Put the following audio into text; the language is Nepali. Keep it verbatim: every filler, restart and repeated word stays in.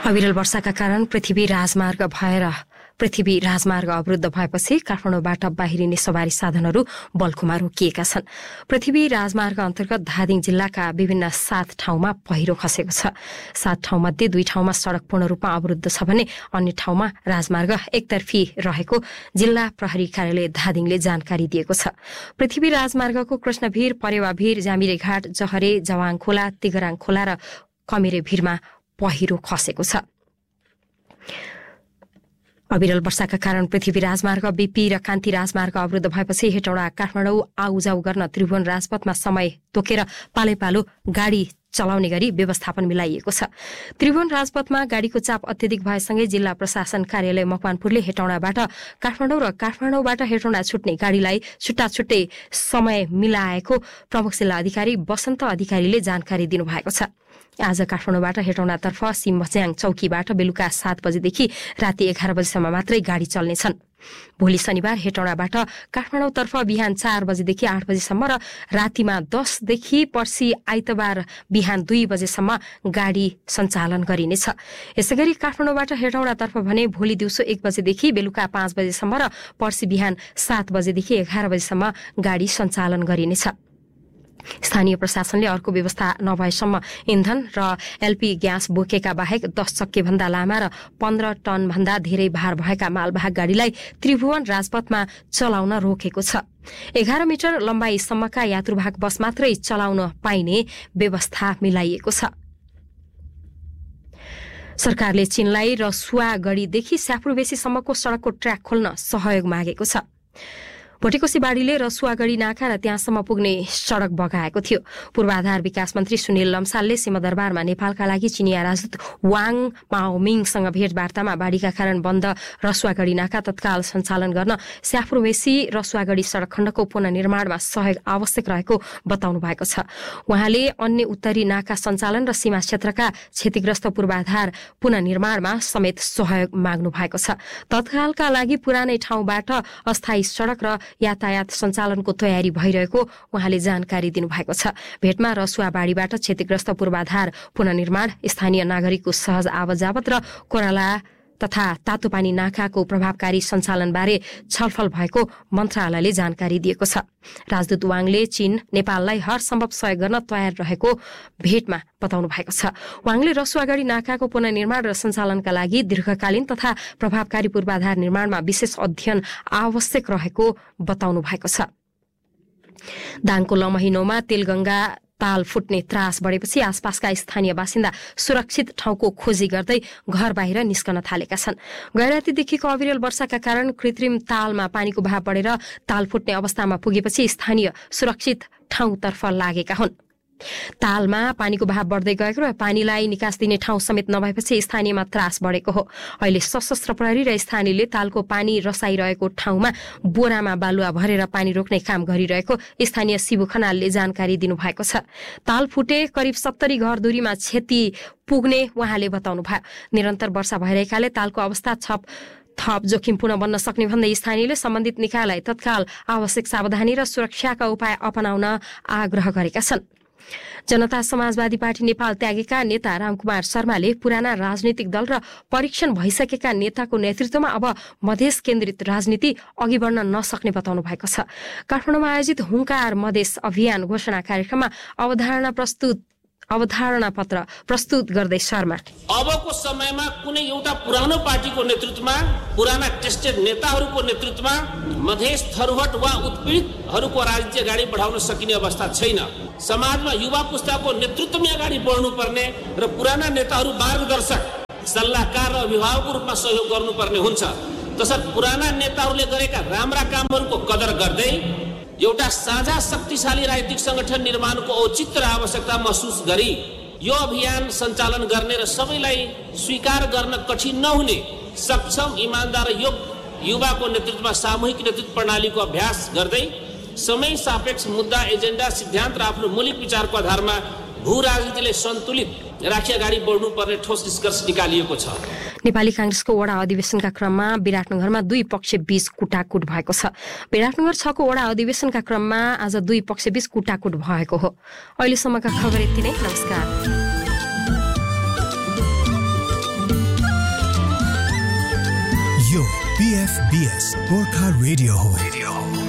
अविरल वर्षाका कारण पृथ्वी राजमार्ग भएर पृथ्वी राजमार्ग अवरुद्ध भएपछि काठमाडौँबाट बाहिरिने सवारी साधनहरू बल्खुमा रोकिएका छन्। पृथ्वी राजमार्ग अन्तर्गत धादिङ जिल्लाका विभिन्न सात ठाउँमा पहिरो खसेको छ। सात ठाउँमध्ये दुई ठाउँमा सड़क पूर्ण रूपमा अवरुद्ध छ भने अन्य ठाउँमा राजमार्ग एकतर्फी रहेको जिल्ला प्रहरी कार्यालय धादिङले जानकारी दिएको छ। पृथ्वी राजमार्गको कृष्णभिर, परेवाभिर, जामिरेघाट, जहरे, जवाङ खोला, तिगराङ खोला र कमिरे भिरमा पहिरो खसेको छ। अविरल वर्षाका कारण पृथ्वी राजमार्ग, बीपी र कान्ति राजमार्ग अवरुद्ध भएपछि हेटौडा काठमाडौँ आउजाउ गर्न त्रिभुवन राजपथमा समय तोकेर पालैपालो गाडी चलाउने गरी व्यवस्थापन मिलाइएको छ। त्रिभुवन राजपथमा गाडीको चाप अत्यधिक भएसँगै जिल्ला प्रशासन कार्यालय मकवानपुरले हेटौडाबाट काठमाडौँ र काठमाडौँबाट हेटौडा छुट्ने गाडीलाई छुट्टा छुट्टै समय मिलाएको प्रमुख जिल्ला अधिकारी वसन्त अधिकारीले जानकारी दिनुभएको छ। आज काठमाडौँबाट हेटौडातर्फ सिमभच्याङ चौकीबाट बेलुका सात बजेदेखि राति एघार बजेसम्म मात्रै गाडी चल्नेछन्। भोलि शनिबार हेटौडाबाट काठमाडौँतर्फ बिहान चार बजेदेखि आठ बजेसम्म र रातिमा दसदेखि पर्सि आइतबार बिहान दुई बजेसम्म गाडी सञ्चालन गरिनेछ। यसैगरी काठमाडौँबाट हेटौडातर्फ भने भोलि दिउँसो एक बजेदेखि बेलुका पाँच बजेसम्म र पर्सि बिहान सात बजेदेखि एघार बजेसम्म गाडी सञ्चालन गरिनेछ। स्थानीय प्रशासनले अर्को व्यवस्था नभएसम्म इन्धन र एलपी ग्यास बोकेका बाहेक दस चक्के भन्दा लामा र पन्ध्र टन भन्दा धेरै भार भएका मालवाहक गाडीलाई त्रिभुवन राजपथमा चलाउन रोकेको छ। एघार मिटर लम्बाइसम्मका यात्रुवाहक बस मात्रै चलाउन पाइने व्यवस्था मिलाइएको छ। सरकारले चीनलाई रसुवागढीदेखि स्याफ्रुबेसीसम्मको सड़कको ट्र्याक खोल्न सहयोग मागेको छ। भोटेकोसी बाढीले रसुवागढी नाका र त्यहाँसम्म पुग्ने सड़क बगाएको थियो। पूर्वाधार विकास मन्त्री सुनिल लम्सालले सिंहदरबारमा नेपालका लागि चिनिया राजदूत वाङ माओमिङसँग भेटवार्तामा बाढीका कारण बन्द रसुवागढी नाका तत्काल सञ्चालन गर्न स्याफ्रुबेसी रसुवागढी सड़क खण्डको पुनर्निर्माणमा सहयोग आवश्यक रहेको बताउनु भएको छ। उहाँले अन्य उत्तरी नाका सञ्चालन र सीमा क्षेत्रका क्षतिग्रस्त पूर्वाधार पुनर्निर्माणमा समेत सहयोग माग्नु भएको छ। तत्कालका लागि पुरानै ठाउँबाट अस्थायी सड़क र यातायात सञ्चालनको तयारी भइरहेको उहाँले जानकारी दिनुभएको छ। भेटमा रसुवा बाढीबाट क्षतिग्रस्त पूर्वाधार पुनर्निर्माण, स्थानीय नागरिकको सहज आवतजावत र कोराला तथा तातोपानी नाकाको प्रभावकारी सञ्चालनबारे छलफल भएको मन्त्रालयले जानकारी दिएको छ। राजदूत वाङले चीन नेपाललाई हर सम्भव सहयोग गर्न तयार रहेको भेटमा बताउनु भएको छ। वाङले रसुवागढी नाकाको पुनर्निर्माण र सञ्चालनका लागि दीर्घकालीन तथा प्रभावकारी पूर्वाधार निर्माणमा विशेष अध्ययन आवश्यक रहेको बताउनु भएको छ। दाङको लमहिनोमा तेलगंगा ताल फुट्ने त्रास बढेपछि आसपासका स्थानीय बासिन्दा सुरक्षित ठाउँको खोजी गर्दै घर बाहिर निस्कन थालेका छन्। गैरातीदेखिको अविरल वर्षाका कारण कृत्रिम तालमा पानीको बहाव बढेर ताल फुट्ने अवस्थामा पुगेपछि स्थानीय सुरक्षित ठाउँतर्फ लागेका हुन्। तालमा पानीको बहाव बढ्दै गएको र पानीलाई निकास दिने ठाउँ समेत नभएपछि स्थानीयमा त्रास बढेको हो। अहिले सशस्त्र प्रहरी र स्थानीयले तालको पानी रसाइरहेको ठाउँमा बोरामा बालुवा भरेर पानी रोक्ने काम गरिरहेको स्थानीय शिबु खनालले जानकारी दिनुभएको छ। ताल फुटे करिब सत्तरी घर दूरीमा क्षति पुग्ने उहाँले बताउनु भयो। निरन्तर वर्षा भइरहेकाले तालको अवस्था छप थप जोखिमपूर्ण बन्न सक्ने भन्दै स्थानीयले सम्बन्धित निकायलाई तत्काल आवश्यक सावधानी र सुरक्षाका उपाय अपनाउन आग्रह गरेका छन्। जनता समाजवादी पार्टी नेपाल त्यागेका नेता रामकुमार शर्माले पुराना राजनीतिक दल र परीक्षण भइसकेका नेताको नेतृत्वमा अब मधेस केन्द्रित राजनीति अघि बढ्न नसक्ने बताउनु भएको छ। काठमाडौँमा आयोजित हुंकार मधेस अभियान घोषणा कार्यक्रममा अवधारणा प्रस्तुत अवधारणा पत्र प्रस्तुत गर्दै शर्मा अबको समयमा कुनै एउटा पुरानो पार्टीको नेतृत्वमा, पुराना टेस्टेड नेताहरूको नेतृत्वमा मधेस थरुहट वा उत्पीडितहरूको राजनीति अगाडि बढाउन सकिने अवस्था छैन। समाजमा युवा पुस्ताको नेतृत्वमा अगाडि बढ्नुपर्ने र पुराना नेताहरू मार्गदर्शक, सल्लाहकार र अभिभावकको रूपमा सहयोग गर्नुपर्ने हुन्छ। तसर्थ पुराना नेताहरूले गरेका राम्रा कामहरूको कदर गर्दै एउटा साझा शक्तिशाली राजनीतिक संगठन निर्माणको औचित्य र आवश्यकता महसुस गरी यो अभियान सञ्चालन गर्ने र सबैलाई स्वीकार गर्न कठिन नहुने सक्षम, इमानदार र योग्य युवाको नेतृत्वमा सामूहिक नेतृत्व प्रणालीको अभ्यास गर्दै समय सापेक्ष मुद्दा, एजेन्डा, सिद्धान्त र आफ्नो मौलिक विचारको आधारमा भू राजनीतिले सन्तुलित राखी अगाडि बढ्नुपर्ने ठोस निष्कर्ष निकालिएको छ। नेपाली कांग्रेसको वडा अधिवेशनका क्रममा विराटनगरमा दुई पक्ष बीच कुटाकुट भएको छ। विराटनगर छ को वडा अधिवेशनका क्रममा आज दुई पक्ष बीच कुटाकुट भएको हो। अहिलेसम्मका खबर यति नै। नमस्कार। यो पीएफबीएस गोर्खा रेडियो हो।